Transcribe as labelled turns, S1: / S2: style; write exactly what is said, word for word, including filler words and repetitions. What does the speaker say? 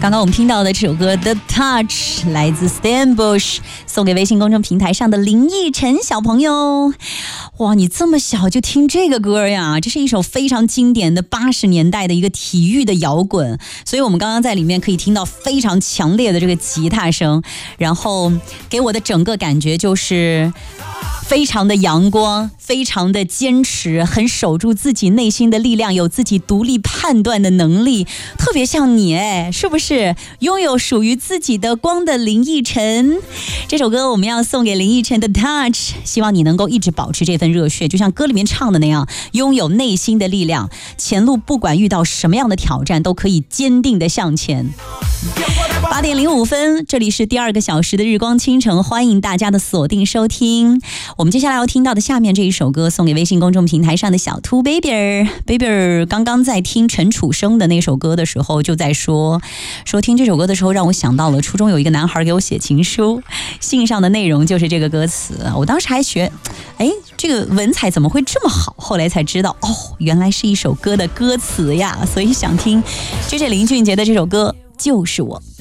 S1: 刚刚我们听到的这首歌 The Touch 来自 Stan Bush， 送给微信公众平台上的林奕晨小朋友。哇，你这么小就听这个歌呀？这是一首非常经典的八十年代的一个体育的摇滚，所以我们刚刚在里面可以听到非常强烈的这个吉他声，然后给我的整个感觉就是非常的阳光，非常的坚持，很守住自己内心的力量，有自己独立判断的能力，特别像你哎，是不是拥有属于自己的光的林奕晨？这首歌我们要送给林奕晨的 Touch， 希望你能够一直保持这份热血，就像歌里面唱的那样，拥有内心的力量，前路不管遇到什么样的挑战，都可以坚定的向前。八点零五分，这里是第二个小时的日光倾城，欢迎大家的锁定收听。我们接下来要听到的下面这一首歌，送给微信公众平台上的小兔 baby baby。刚刚在听陈楚生的那首歌的时候，就在说说听这首歌的时候，让我想到了初中有一个男孩给我写情书，信上的内容就是这个歌词。我当时还学，哎，这个文采怎么会这么好？后来才知道，哦，原来是一首歌的歌词呀。所以想听 J J 林俊杰的这首歌，就是我。